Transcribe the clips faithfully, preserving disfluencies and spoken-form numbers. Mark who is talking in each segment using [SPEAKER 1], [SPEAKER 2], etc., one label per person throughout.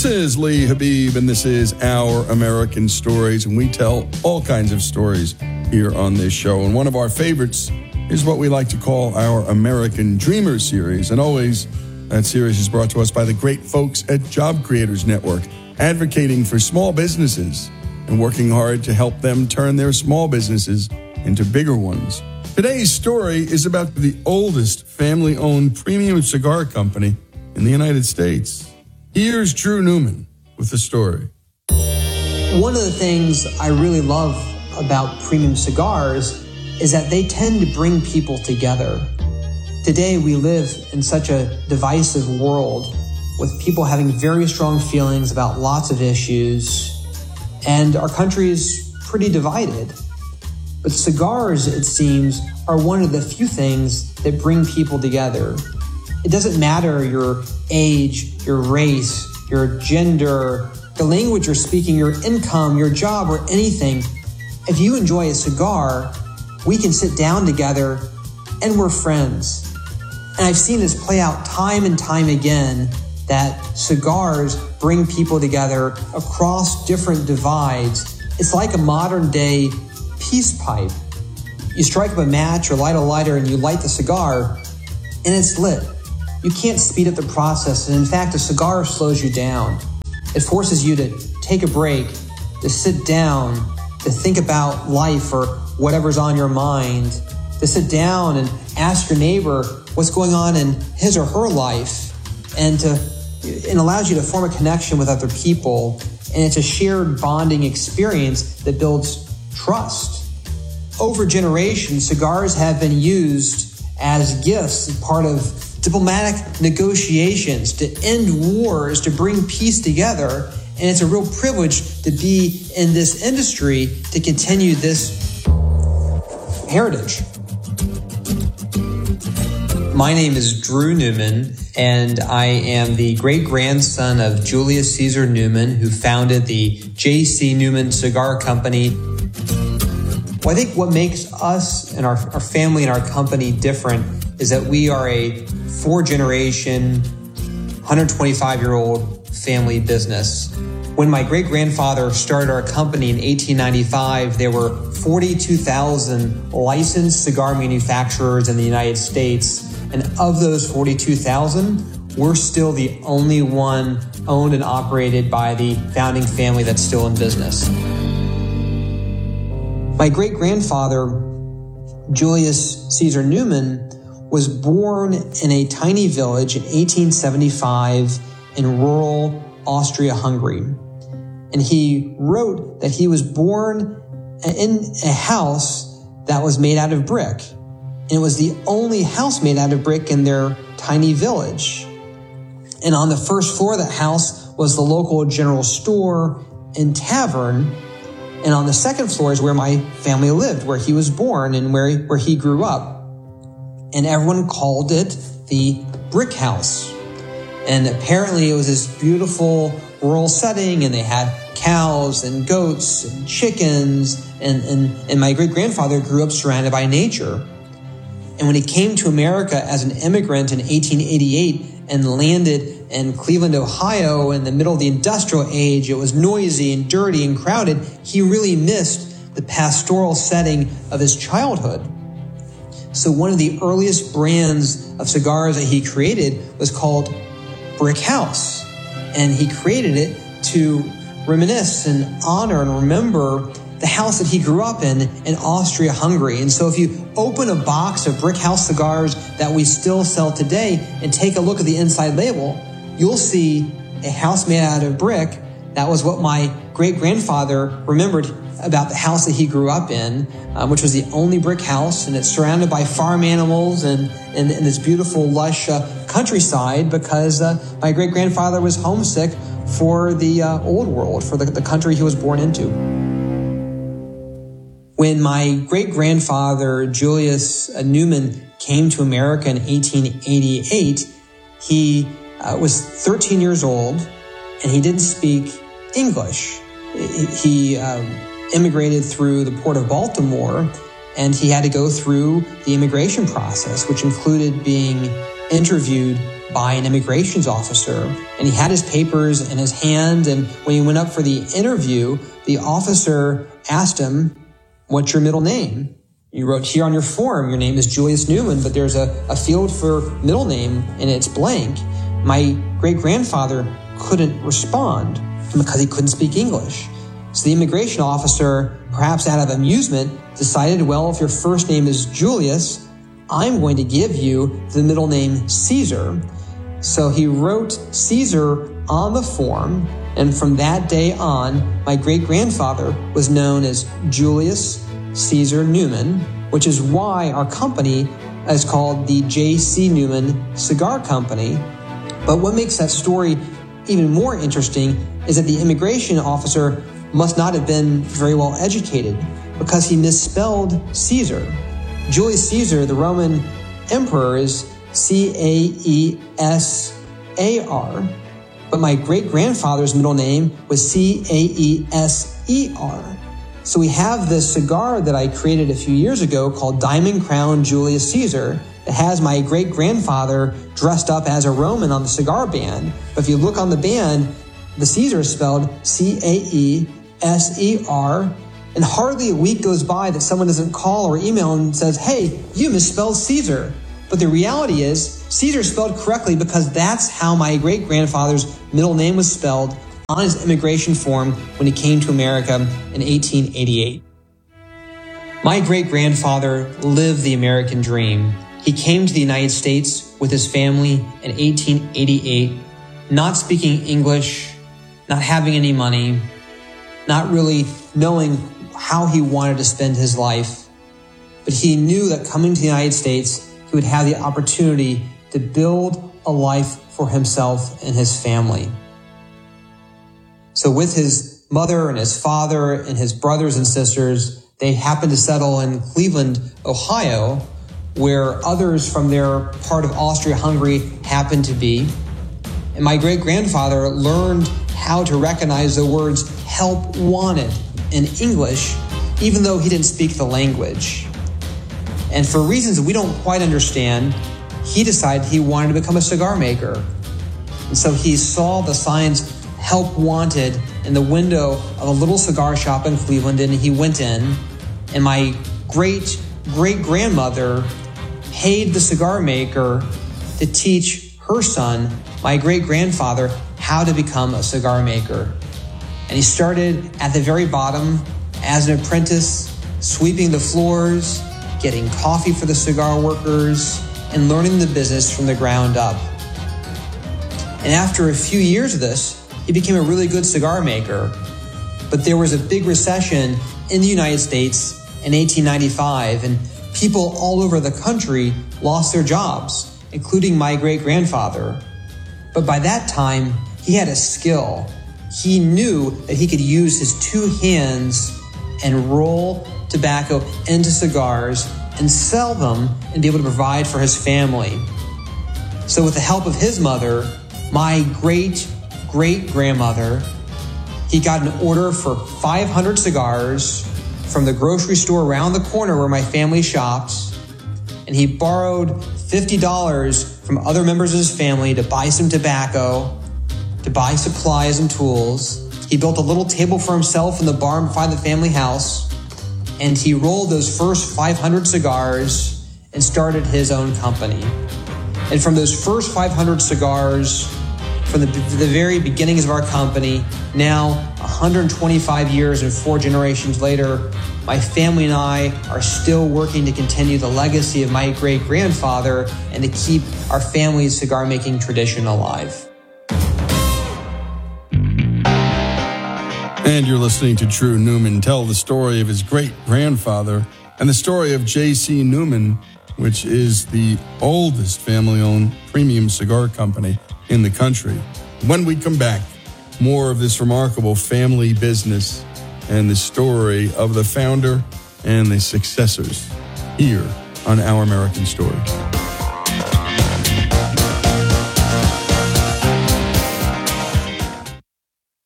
[SPEAKER 1] is Lee Habib, and this is Our American Stories, and we tell all kinds of stories here on this show. And one of our favorites is what we like to call our American Dreamer series. And always, that series is brought to us by the great folks at Job Creators Network, advocating for small businesses and working hard to help them turn their small businesses into bigger ones. Today's story is about the oldest family-owned premium cigar company in the United States. Here's Drew Newman with the story.
[SPEAKER 2] One of the things I really love about premium cigars is that they tend to bring people together. Today, we live in such a divisive world with people having very strong feelings about lots of issues, and our country is pretty divided. But cigars, it seems, are one of the few things that bring people together. It doesn't matter your age, your race, your gender, the language you're speaking, your income, your job, or anything. If you enjoy a cigar, we can sit down together and we're friends. And I've seen this play out time and time again, that cigars bring people together across different divides. It's like a modern day peace pipe. You strike up a match or light a lighter and you light the cigar and it's lit. You can't speed up the process, and in fact, a cigar slows you down. It forces you to take a break, to sit down, to think about life or whatever's on your mind, to sit down and ask your neighbor what's going on in his or her life, and to it allows you to form a connection with other people, and it's a shared bonding experience that builds trust. Over generations, cigars have been used as gifts, part of diplomatic negotiations to end wars, to bring peace together. And it's a real privilege to be in this industry to continue this heritage. My name is Drew Newman, and I am the great-grandson of Julius Caesar Newman, who founded the J C Newman Cigar Company. Well, I think what makes us and our, our family and our company different is that we are a four-generation, one hundred twenty-five-year-old family business. When my great-grandfather started our company in eighteen ninety-five, there were forty-two thousand licensed cigar manufacturers in the United States. And of those forty-two thousand, we're still the only one owned and operated by the founding family that's still in business. My great-grandfather, Julius Caesar Newman, was born in a tiny village in eighteen seventy-five in rural Austria-Hungary. And he wrote that he was born in a house that was made out of brick. And it was the only house made out of brick in their tiny village. And on the first floor of that house was the local general store and tavern. And on the second floor is where my family lived, where he was born and where, where he grew up. And everyone called it the brick house. And apparently it was this beautiful rural setting, and they had cows and goats and chickens. And, and, and my great-grandfather grew up surrounded by nature. And when he came to America as an immigrant in eighteen eighty-eight and landed in Cleveland, Ohio, in the middle of the industrial age, it was noisy and dirty and crowded. He really missed the pastoral setting of his childhood. So one of the earliest brands of cigars that he created was called Brick House. And he created it to reminisce and honor and remember the house that he grew up in, in Austria-Hungary. And so if you open a box of Brick House cigars that we still sell today and take a look at the inside label, you'll see a house made out of brick. That was what my great-grandfather remembered about the house that he grew up in, um, which was the only brick house, and it's surrounded by farm animals and, and, and this beautiful, lush uh, countryside, because uh, my great-grandfather was homesick for the uh, old world, for the, the country he was born into. When my great-grandfather, Julius uh, Newman, came to America in eighteen eighty-eight, he uh, was thirteen years old, and he didn't speak English. He um, immigrated through the port of Baltimore, and he had to go through the immigration process, which included being interviewed by an immigration officer, and he had his papers in his hand. And when he went up for the interview, the officer asked him, "What's your middle name?" You wrote here on your form, your name is Julius Newman, but there's a, a field for middle name and it's blank. My great-grandfather couldn't respond because he couldn't speak English. So the immigration officer, perhaps out of amusement, decided, well, if your first name is Julius, I'm going to give you the middle name Caesar. So he wrote Caesar on the form, and from that day on, my great-grandfather was known as Julius Caesar Newman, which is why our company is called the J C Newman Cigar Company. But what makes that story even more interesting is that the immigration officer must not have been very well educated because he misspelled Caesar. Julius Caesar, the Roman emperor, is C A E S A R, but my great-grandfather's middle name was C A E S E R. So we have this cigar that I created a few years ago called Diamond Crown Julius Caesar that has my great-grandfather dressed up as a Roman on the cigar band. But if you look on the band, the Caesar is spelled C A E S E R, and hardly a week goes by that someone doesn't call or email and says, "Hey, you misspelled Caesar." But the reality is, Caesar is spelled correctly because that's how my great-grandfather's middle name was spelled on his immigration form when he came to America in eighteen eighty-eight. My great-grandfather lived the American dream. He came to the United States with his family in eighteen eighty-eight, not speaking English, not having any money, not really knowing how he wanted to spend his life. But he knew that coming to the United States, he would have the opportunity to build a life for himself and his family. So with his mother and his father and his brothers and sisters, they happened to settle in Cleveland, Ohio, where others from their part of Austria-Hungary happened to be. And my great-grandfather learned how to recognize the words "help wanted" in English, even though he didn't speak the language. And for reasons we don't quite understand, he decided he wanted to become a cigar maker. And so he saw the signs "help wanted" in the window of a little cigar shop in Cleveland, and he went in. And my great-great-grandmother paid the cigar maker to teach her son, my great-grandfather, how to become a cigar maker. And he started at the very bottom as an apprentice, sweeping the floors, getting coffee for the cigar workers, and learning the business from the ground up. And after a few years of this, he became a really good cigar maker. But there was a big recession in the United States in eighteen ninety-five, and people all over the country lost their jobs, including my great-grandfather. But by that time, he had a skill. He knew that he could use his two hands and roll tobacco into cigars and sell them and be able to provide for his family. So with the help of his mother, my great-great-grandmother, he got an order for five hundred cigars from the grocery store around the corner where my family shopped, and he borrowed fifty dollars from other members of his family to buy some tobacco, to buy supplies and tools. He built a little table for himself in the barn behind the family house, and he rolled those first five hundred cigars and started his own company. And from those first five hundred cigars, from the, the very beginnings of our company, now one hundred twenty-five years and four generations later, my family and I are still working to continue the legacy of my great-grandfather and to keep our family's cigar-making tradition alive.
[SPEAKER 1] And you're listening to Drew Newman tell the story of his great-grandfather and the story of J C Newman, which is the oldest family-owned premium cigar company in the country. When we come back, more of this remarkable family business and the story of the founder and the successors here on Our American Story.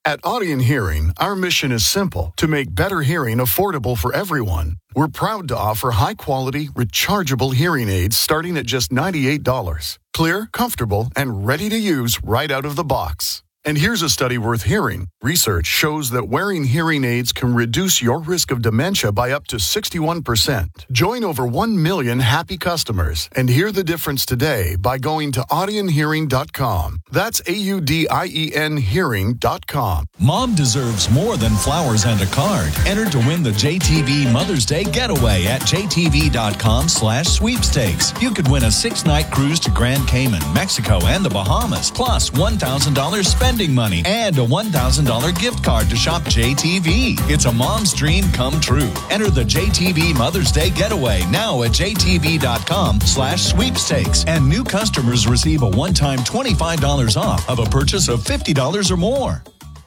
[SPEAKER 3] At Audien Hearing, our mission is simple: to make better hearing affordable for everyone. We're proud to offer high-quality, rechargeable hearing aids starting at just ninety-eight dollars. Clear, comfortable, and ready to use right out of the box. And here's a study worth hearing. Research shows that wearing hearing aids can reduce your risk of dementia by up to sixty-one percent. Join over one million happy customers and hear the difference today by going to audien hearing dot com. That's A U D I E N hearing dot com.
[SPEAKER 4] Mom deserves more than flowers and a card. Enter to win the J T V Mother's Day Getaway at J T V dot com slash sweepstakes. You could win a six-night cruise to Grand Cayman, Mexico, and the Bahamas, plus one thousand dollars spending money and a one thousand dollars gift card to shop J T V. It's a mom's dream come true. Enter the J T V Mother's Day Getaway now at J T V dot com slash sweepstakes. And new customers receive a one-time twenty-five dollars off of a purchase of fifty dollars or more.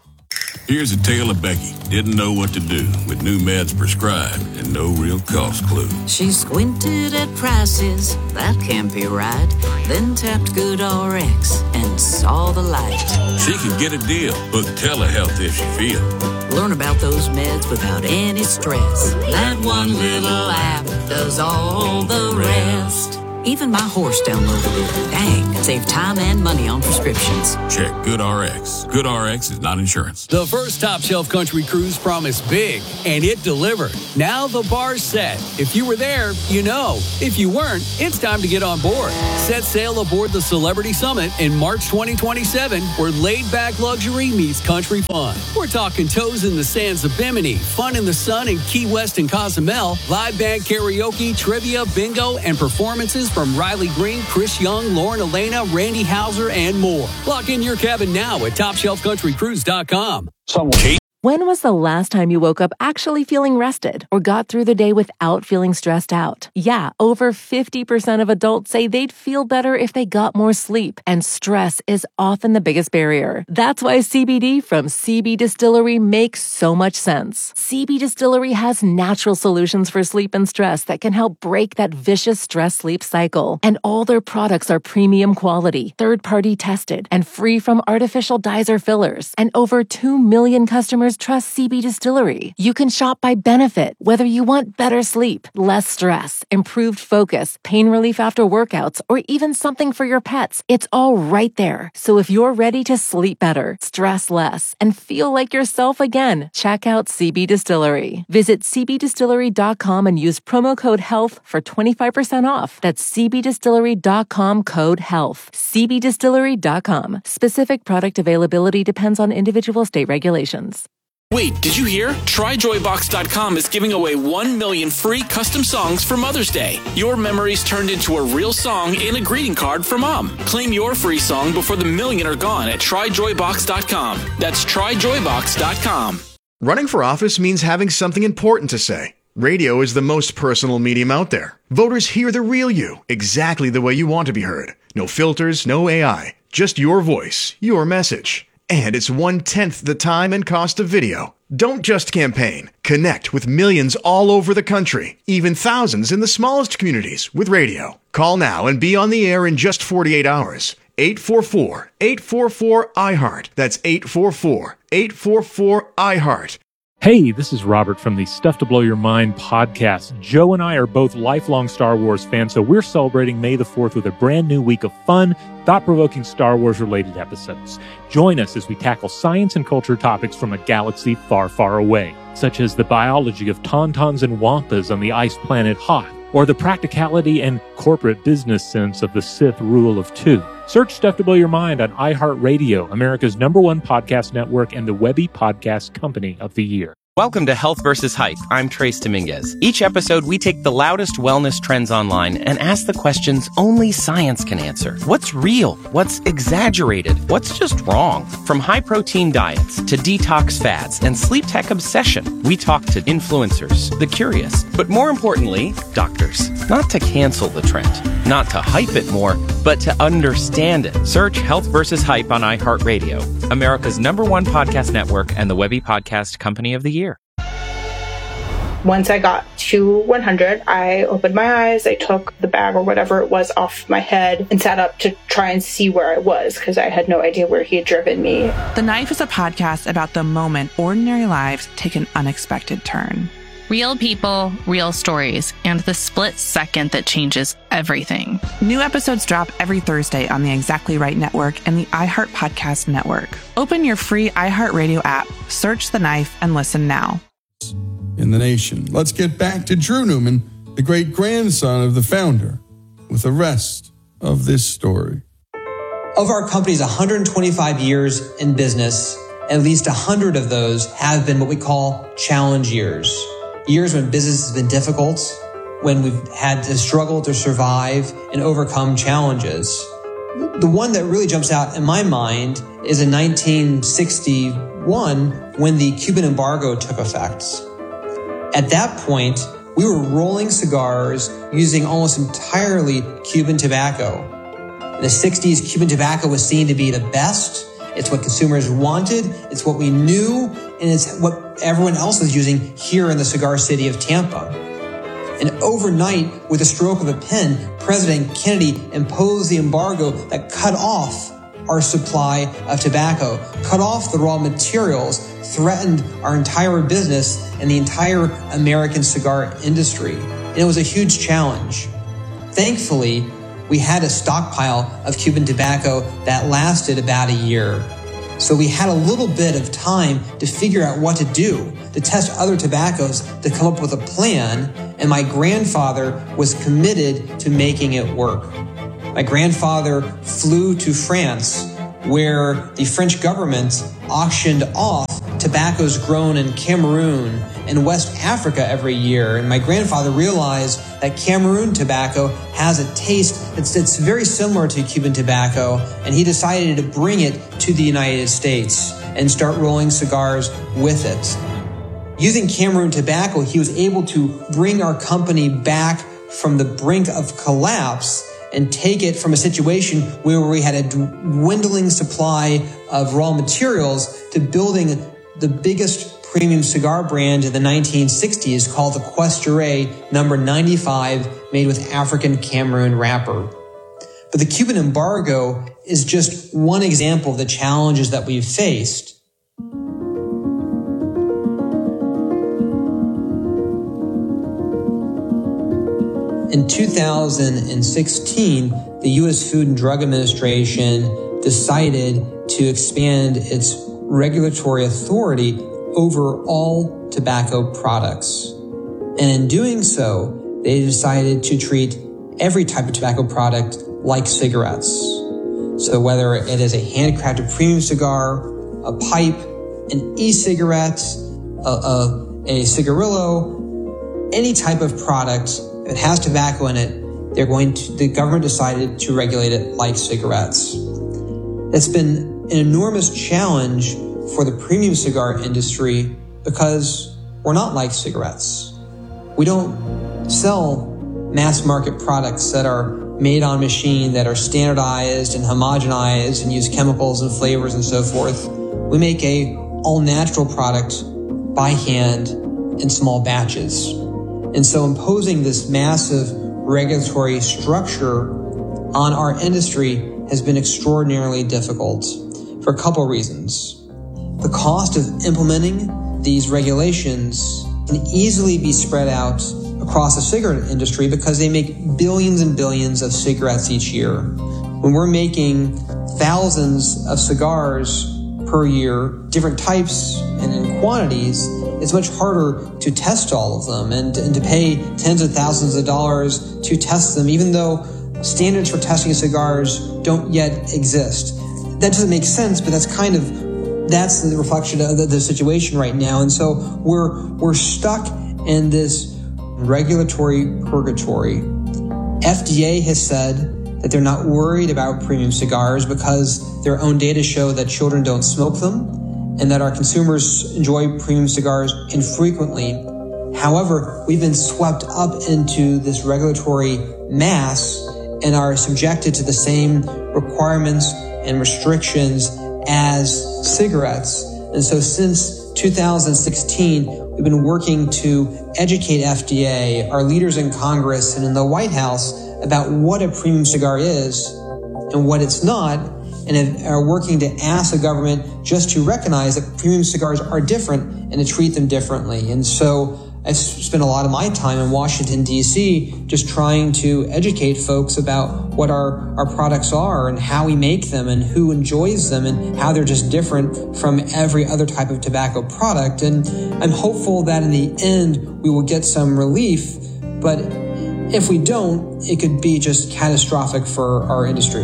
[SPEAKER 5] Here's a tale of Becky. Didn't know what to do with new meds prescribed and no real cost clue.
[SPEAKER 6] She squinted at prices, that can't be right. Then tapped GoodRx and saw the light.
[SPEAKER 5] She can get a deal. Book telehealth if she feels.
[SPEAKER 6] Learn about those meds without any stress. That one little app does all the rest. Even my horse downloaded it. Dang, save time and money on prescriptions.
[SPEAKER 5] Check GoodRx. GoodRx is not insurance.
[SPEAKER 7] The first Top Shelf Country Cruise promised big, and it delivered. Now the bar's set. If you were there, you know. If you weren't, it's time to get on board. Set sail aboard the Celebrity Summit in March twenty twenty-seven, where laid-back luxury meets country fun. We're talking toes in the sands of Bimini, fun in the sun in Key West and Cozumel, live band karaoke, trivia, bingo, and performances from Riley Green, Chris Young, Lauren Elena, Randy Hauser, and more. Lock in your cabin now at top shelf country cruise dot com.
[SPEAKER 8] When was the last time you woke up actually feeling rested or got through the day without feeling stressed out? Yeah, over fifty percent of adults say they'd feel better if they got more sleep, and stress is often the biggest barrier. That's why C B D from C B Distillery makes so much sense. C B Distillery has natural solutions for sleep and stress that can help break that vicious stress-sleep cycle. And all their products are premium quality, third-party tested, and free from artificial dyes or fillers. And over two million customers trust C B Distillery. You can shop by benefit, whether you want better sleep, less stress, improved focus, pain relief after workouts, or even something for your pets. It's all right there. So if you're ready to sleep better, stress less, and feel like yourself again, check out C B Distillery. Visit c b distillery dot com and use promo code HEALTH for twenty-five percent off. That's c b distillery dot com code HEALTH. c b distillery dot com. Specific product availability depends on individual state regulations.
[SPEAKER 9] Wait, did you hear? try joy box dot com is giving away one million free custom songs for Mother's Day. Your memories turned into a real song and a greeting card for Mom. Claim your free song before the million are gone at try joy box dot com. That's try joy box dot com.
[SPEAKER 10] Running for office means having something important to say. Radio is the most personal medium out there. Voters hear the real you, exactly the way you want to be heard. No filters, no A I. Just your voice, your message. And it's one-tenth the time and cost of video. Don't just campaign. Connect with millions all over the country, even thousands in the smallest communities with radio. Call now and be on the air in just forty-eight hours. eight four four, eight four four, I heart. That's eight four four, eight four four, I heart.
[SPEAKER 11] Hey, this is Robert from the Stuff to Blow Your Mind podcast. Joe and I are both lifelong Star Wars fans, so we're celebrating May the fourth with a brand new week of fun, thought-provoking Star Wars-related episodes. Join us as we tackle science and culture topics from a galaxy far, far away, such as the biology of tauntauns and wampas on the ice planet Hoth, or the practicality and corporate business sense of the Sith rule of two. Search Stuff to Blow Your Mind on iHeartRadio, America's number one podcast network and the Webby Podcast Company of the Year.
[SPEAKER 12] Welcome to Health versus Hype. I'm Trace Dominguez. Each episode, we take the loudest wellness trends online and ask the questions only science can answer. What's real? What's exaggerated? What's just wrong? From high-protein diets to detox fads and sleep tech obsession, we talk to influencers, the curious, but more importantly, doctors. Not to cancel the trend, not to hype it more, but to understand it. Search Health versus Hype on iHeartRadio, America's number one podcast network and the Webby Podcast Company of the Year.
[SPEAKER 13] Once I got to one hundred, I opened my eyes, I took the bag or whatever it was off my head and sat up to try and see where I was because I had no idea where he had driven me.
[SPEAKER 14] The Knife is a podcast about the moment ordinary lives take an unexpected turn.
[SPEAKER 15] Real people, real stories, and the split second that changes everything.
[SPEAKER 14] New episodes drop every Thursday on the Exactly Right Network and the iHeart Podcast Network. Open your free iHeartRadio app, search The Knife, and listen now.
[SPEAKER 1] In the nation. Let's get back to Drew Newman, the great-grandson of the founder, with the rest of this story.
[SPEAKER 2] Of our company's one hundred twenty-five years in business, at least one hundred of those have been what we call challenge years. Years when business has been difficult, when we've had to struggle to survive and overcome challenges. The one that really jumps out in my mind is in nineteen sixty-one when the Cuban embargo took effect. At that point, we were rolling cigars using almost entirely Cuban tobacco. In the sixties, Cuban tobacco was seen to be the best. It's what consumers wanted. It's what we knew. And it's what everyone else was using here in the cigar city of Tampa. And overnight, with a stroke of a pen, President Kennedy imposed the embargo that cut off our supply of tobacco, cut off the raw materials, threatened our entire business and the entire American cigar industry. And it was a huge challenge. Thankfully, we had a stockpile of Cuban tobacco that lasted about a year. So we had a little bit of time to figure out what to do, to test other tobaccos, to come up with a plan, and my grandfather was committed to making it work. My grandfather flew to France, where the French government auctioned off tobaccos grown in Cameroon and West Africa every year. And my grandfather realized that Cameroon tobacco has a taste that's, that's very similar to Cuban tobacco, and he decided to bring it to the United States and start rolling cigars with it. Using Cameroon tobacco, he was able to bring our company back from the brink of collapse and take it from a situation where we had a dwindling supply of raw materials to building the biggest premium cigar brand in the nineteen sixties called the Cuesta number ninety-five, made with African Cameroon wrapper. But the Cuban embargo is just one example of the challenges that we've faced. In two thousand sixteen, the U S Food and Drug Administration decided to expand its regulatory authority over all tobacco products. And in doing so, they decided to treat every type of tobacco product like cigarettes. So whether it is a handcrafted premium cigar, a pipe, an e-cigarette, a, a, a cigarillo, any type of product that has tobacco in it, they're going to, the government decided to regulate it like cigarettes. It's been an enormous challenge for the premium cigar industry because we're not like cigarettes. We don't sell mass market products that are made on machine, that are standardized and homogenized and use chemicals and flavors and so forth. We make a all-natural product by hand in small batches. And so imposing this massive regulatory structure on our industry has been extraordinarily difficult for a couple of reasons. The cost of implementing these regulations can easily be spread out across the cigarette industry because they make billions and billions of cigarettes each year. When we're making thousands of cigars per year, different types and in quantities, it's much harder to test all of them and, and to pay tens of thousands of dollars to test them, even though standards for testing cigars don't yet exist. That doesn't make sense, but that's kind of, that's the reflection of the, the situation right now. And so we're, we're stuck in this regulatory purgatory. F D A has said that they're not worried about premium cigars because their own data show that children don't smoke them and that our consumers enjoy premium cigars infrequently. However, we've been swept up into this regulatory mass and are subjected to the same requirements and restrictions as cigarettes. And so since two thousand sixteen, we've been working to educate F D A, our leaders in Congress and in the White House about what a premium cigar is and what it's not, and are working to ask the government just to recognize that premium cigars are different and to treat them differently. And so I've spent a lot of my time in Washington, D C, just trying to educate folks about what our, our products are and how we make them and who enjoys them and how they're just different from every other type of tobacco product. And I'm hopeful that in the end, we will get some relief. But if we don't, it could be just catastrophic for our industry.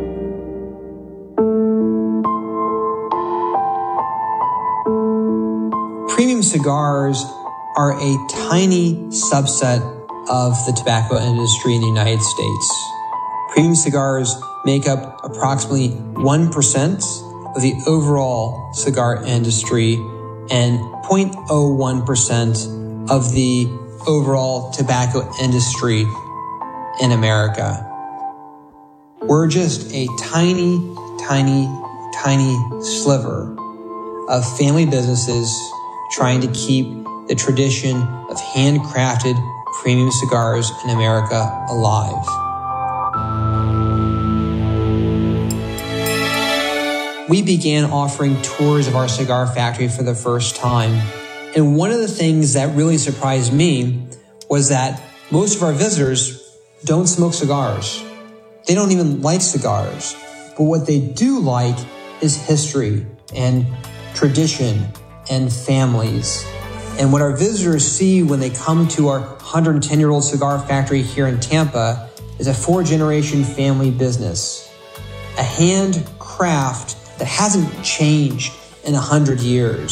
[SPEAKER 2] Premium cigars are a tiny subset of the tobacco industry in the United States. Premium cigars make up approximately one percent of the overall cigar industry and zero point zero one percent of the overall tobacco industry in America. We're just a tiny, tiny, tiny sliver of family businesses trying to keep the tradition of handcrafted premium cigars in America alive. We began offering tours of our cigar factory for the first time. And one of the things that really surprised me was that most of our visitors don't smoke cigars. They don't even like cigars. But what they do like is history and tradition and families. And what our visitors see when they come to our one hundred ten year old cigar factory here in Tampa is a four generation family business, a handcraft that hasn't changed in a hundred years.